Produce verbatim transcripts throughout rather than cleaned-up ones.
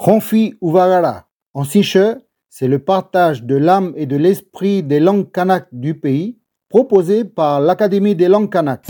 Ronfi Uvagara, en siche, c'est le partage de l'âme et de l'esprit des langues kanak du pays, proposé par l'Académie des langues kanak.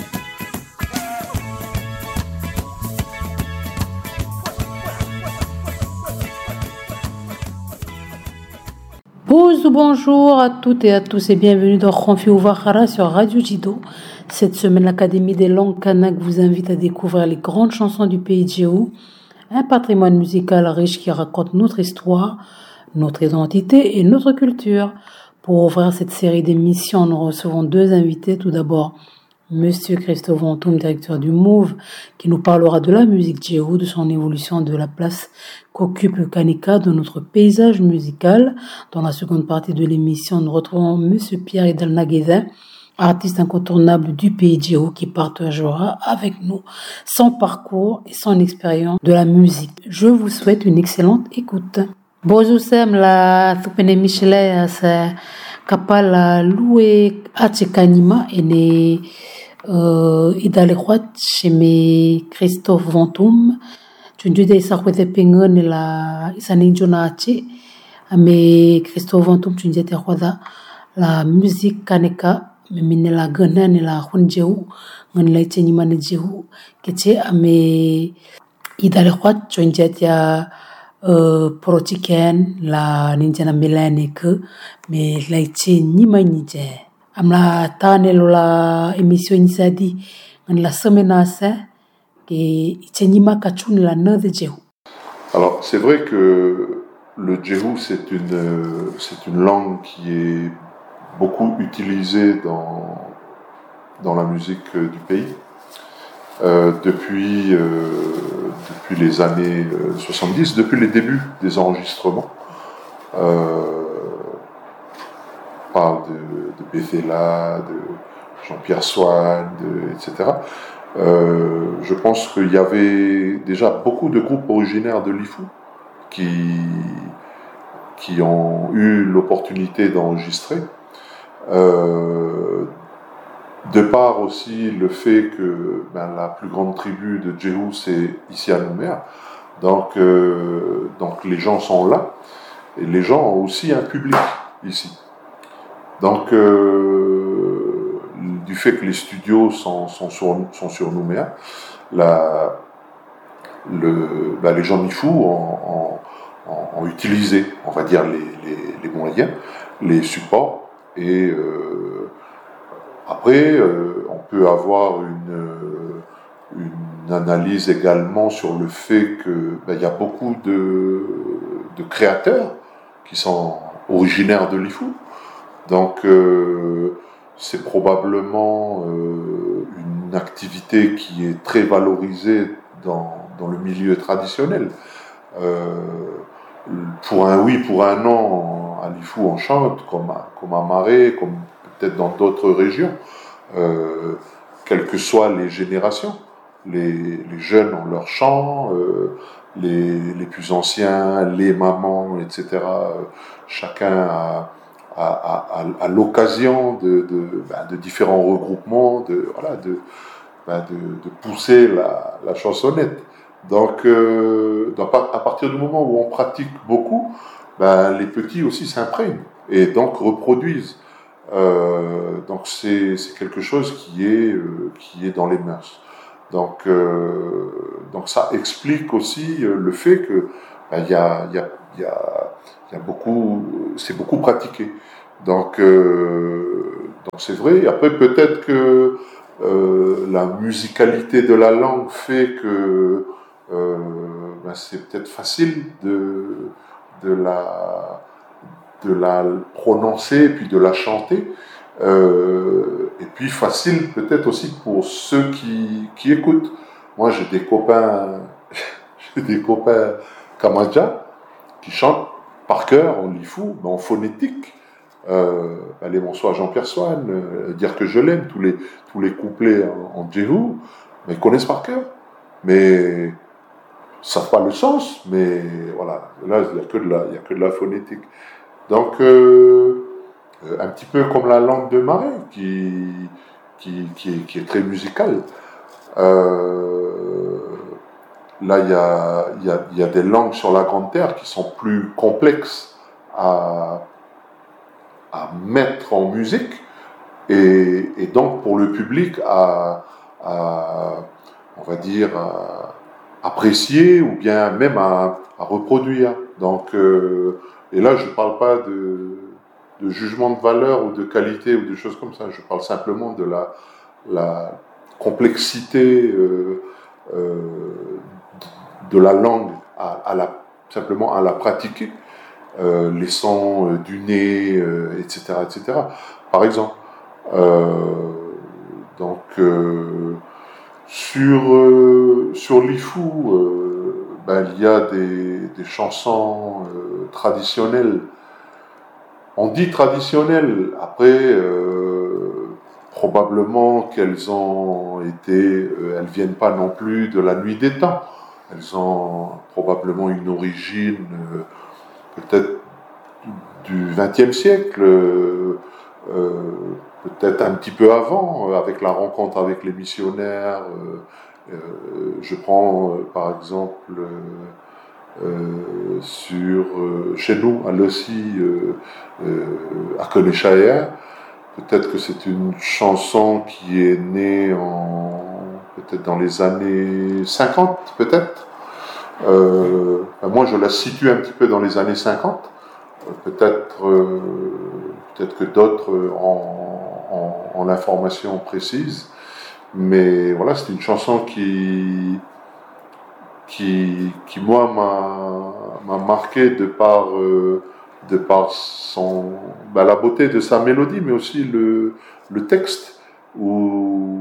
Bonjour à toutes et à tous et bienvenue dans Ronfi Uvagara sur Radio Jido. Cette semaine, l'Académie des langues kanak vous invite à découvrir les grandes chansons du pays Djéhou, un patrimoine musical riche qui raconte notre histoire, notre identité et notre culture. Pour ouvrir cette série d'émissions, nous recevons deux invités. Tout d'abord, Monsieur Christophe Vantoum, directeur du Move, qui nous parlera de la musique Djéhou, de son évolution, de la place qu'occupe le Kanika dans notre paysage musical. Dans la seconde partie de l'émission, nous retrouvons Monsieur Pierre Idal Naguézin, artiste incontournable du pays Djéhou, qui partagera avec nous son parcours et son expérience de la musique. Je vous souhaite une excellente écoute. Bonjour Sam, la Thupene Michele, c'est Kapala Loué Achekanima et ne Idaleroit chez mes Christophe Vantoum. Tu ne dis pas que pengen la Isaninjona Ache, mais Christophe Vantoum, tu ne dis pas la musique Kaneka. Mimi la gana ni la Djéhou ngan la tini man Djéhou kete ame idale khwat chonjet ya protiken la ninjana melane ke me la tini man je amla tane la émission ni sadi ngan la semaine sa ke tini ma kachun la ne de Djéhou. Alors c'est vrai que le Djéhou c'est une c'est une langue qui est beaucoup utilisé dans, dans la musique euh, du pays. Euh, depuis, euh, depuis les années euh, soixante-dix, depuis les débuts des enregistrements. Euh, on parle de, de Bethela, de Jean-Pierre Swann, de, et cetera. Euh, je pense qu'il y avait déjà beaucoup de groupes originaires de l'Ifou qui, qui ont eu l'opportunité d'enregistrer. Euh, de part aussi le fait que ben, la plus grande tribu de Djéhou c'est ici à Nouméa, donc, euh, donc les gens sont là et les gens ont aussi un public ici. Donc euh, du fait que les studios sont, sont, sur, sont sur Nouméa, la, le, ben, les gens d'Ifou ont, ont, ont utilisé, on va dire, les, les, les moyens, les supports. Et euh, après, euh, on peut avoir une, une analyse également sur le fait que ben, y a beaucoup de, de créateurs qui sont originaires de l'Ifou. Donc, euh, c'est probablement euh, une activité qui est très valorisée dans, dans le milieu traditionnel. Euh, pour un oui, pour un non, à l'Ifou on chante, comme à, comme à Marais, comme peut-être dans d'autres régions, euh, quelles que soient les générations. Les, les jeunes ont leur chant, euh, les, les plus anciens, les mamans, et cetera. Euh, chacun a, a, a, a l'occasion de, de, ben, de différents regroupements, de, voilà, de, ben, de, de pousser la, la chansonnette. Donc, euh, donc, à partir du moment où on pratique beaucoup, ben, les petits aussi s'imprègnent et donc reproduisent. Euh, donc c'est, c'est quelque chose qui est, euh, qui est dans les mœurs. Donc, euh, donc ça explique aussi le fait que ben, y a, y a, y a, y a beaucoup, c'est beaucoup pratiqué. Donc, euh, donc c'est vrai. Après peut-être que euh, la musicalité de la langue fait que Euh, ben c'est peut-être facile de, de, la, de la prononcer et puis de la chanter. Euh, et puis facile peut-être aussi pour ceux qui, qui écoutent. Moi j'ai des copains, j'ai des copains Kamadja qui chantent par cœur en l'Ifou, mais en phonétique. Euh, allez, bonsoir Jean-Pierre Swann, euh, dire que je l'aime, tous les, tous les couplets en, en Djéhou, mais ils connaissent par cœur. Mais ça n'a pas le sens, mais voilà, là, il n'y a que de la, il y a que de la phonétique. Donc, euh, un petit peu comme la langue de Marais, qui, qui, qui, est, qui est très musicale. Euh, là, il y a, il y a, il y a des langues sur la Grande Terre qui sont plus complexes à, à mettre en musique, et, et donc pour le public à, à on va dire, à apprécier ou bien même à, à reproduire. Donc, euh, et là, je ne parle pas de, de jugement de valeur ou de qualité ou de choses comme ça. Je parle simplement de la, la complexité euh, euh, de la langue à, à la, simplement à la pratiquer. Euh, les sons euh, du nez, euh, et cetera, et cetera. Par exemple. Euh, donc, euh, sur, euh, sur l'Ifou, euh, ben, il y a des, des chansons euh, traditionnelles. On dit traditionnelles, après, euh, probablement qu'elles ont été, euh, elles viennent pas non plus de la nuit des temps. Elles ont probablement une origine, euh, peut-être du vingtième siècle, euh, euh, peut-être un petit peu avant, euh, avec la rencontre avec les missionnaires. Euh, euh, je prends euh, par exemple euh, euh, sur euh, chez nous à Lossi, euh, euh, à Koneshaya. Peut-être que c'est une chanson qui est née en peut-être dans les années cinquante, peut-être. Euh, ben moi, je la situe un petit peu dans les années cinquante. Peut-être, euh, peut-être que d'autres ont, ont, ont l'information précise, mais voilà, c'est une chanson qui, qui, qui moi, m'a, m'a marqué de par, euh, de par son, bah, la beauté de sa mélodie, mais aussi le, le texte, où,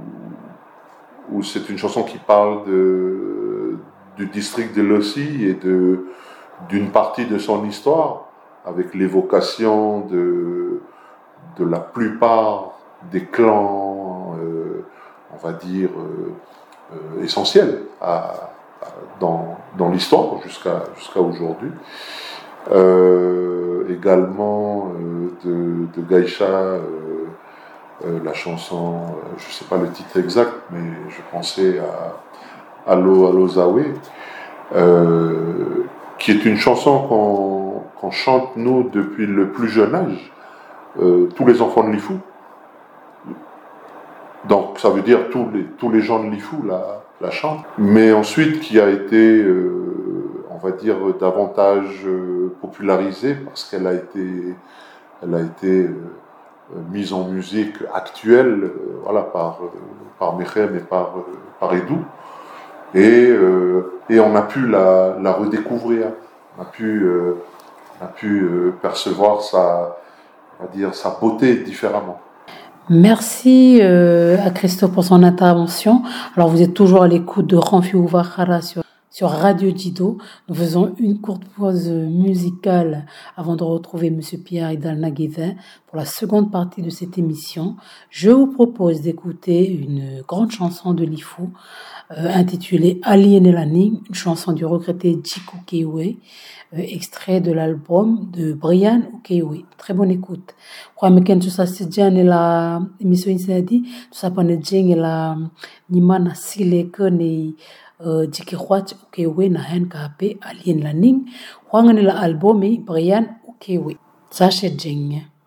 où c'est une chanson qui parle de, du district de Lossi et de, d'une partie de son histoire, avec l'évocation de, de la plupart des clans, euh, on va dire, euh, euh, essentiels à, à, dans, dans l'histoire jusqu'à, jusqu'à aujourd'hui. Euh, également euh, de, de Gaïcha, euh, euh, la chanson, euh, je ne sais pas le titre exact, mais je pensais à Allo Allo Zawe, euh, qui est une chanson qu'on qu'on chante, nous, depuis le plus jeune âge, euh, tous les enfants de l'Ifou. Donc, ça veut dire tous les, tous les gens de l'Ifou la, la chantent. Mais ensuite, qui a été, euh, on va dire, davantage euh, popularisée, parce qu'elle a été, elle a été euh, mise en musique actuelle, euh, voilà, par, euh, par Mechem et par, euh, par Edou. Et, euh, et on a pu la, la redécouvrir. On a pu... Euh, a pu euh, percevoir sa, on va dire, sa beauté différemment. Merci euh, à Christophe pour son intervention. Alors, vous êtes toujours à l'écoute de Ramfi Ouvakhara sur, sur Radio Djido. Nous faisons une courte pause musicale avant de retrouver M. Pierre Idal Naguévin pour la seconde partie de cette émission. Je vous propose d'écouter une grande chanson de l'Ifou euh, intitulée Aliéné la Ligne, une chanson du regretté Djikou Kewe, Euh, extrait de l'album de Brian Okewe. Très bonne écoute. Kwa meken tu sa sidjan et la émission insédi, tu sa pane djeng et la nimana sile ke ne djiki khwat Okewe na hen kape alien la ning. Kwa ngane la album e Brian Okewe. Sache djeng.